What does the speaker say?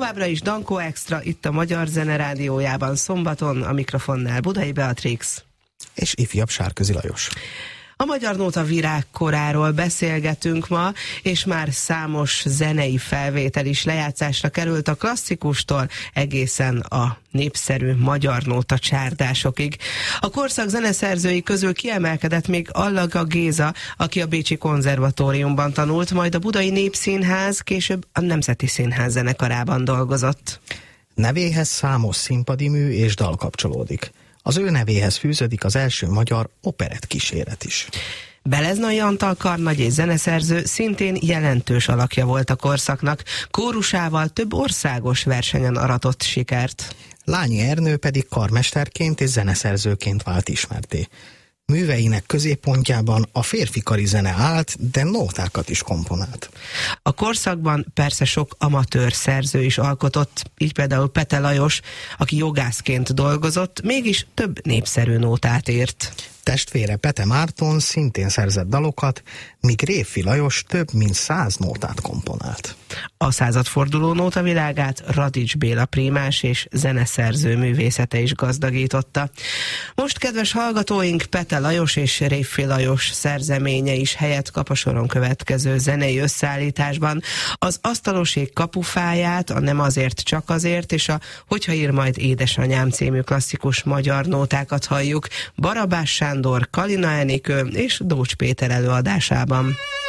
Továbbra is Dankó Extra itt a Magyar Zene Rádiójában szombaton, a mikrofonnál Budai Beatrix és ifjabb Sárközi Lajos. A magyar nóta virágkoráról beszélgetünk ma, és már számos zenei felvétel is lejátszásra került a klasszikustól egészen a népszerű magyar nóta csárdásokig. A korszak zeneszerzői közül kiemelkedett még Allaga Géza, aki a Bécsi Konzervatóriumban tanult, majd a Budai Népszínház, később a Nemzeti Színház zenekarában dolgozott. Nevéhez számos színpadi mű és dal kapcsolódik. Az ő nevéhez fűződik az első magyar operett kíséret is. Beleznai Antal karnagy és zeneszerző szintén jelentős alakja volt a korszaknak, kórusával több országos versenyen aratott sikert. Lányi Ernő pedig karmesterként és zeneszerzőként vált ismertté. Műveinek középpontjában a férfi kari zene állt, de nótákat is komponált. A korszakban persze sok amatőr szerző is alkotott, így például Pete Lajos, aki jogászként dolgozott, mégis több népszerű nótát írt. Testvére Pete Márton szintén szerzett dalokat, míg Révfi Lajos több mint 100 nótát komponált. A századforduló nótavilágát Radics Béla prímás és zeneszerző művészete is gazdagította. Most, kedves hallgatóink, Pete Lajos és Révfi Lajos szerzeménye is helyet kap a soron következő zenei összeállításban. Az Asztaloség kapufáját, a Nem azért, csak azért, és a Hogyha ír majd édesanyám című klasszikus magyar nótákat halljuk Barabás Sándor, Kalina Enikő és Dócs Péter előadásában.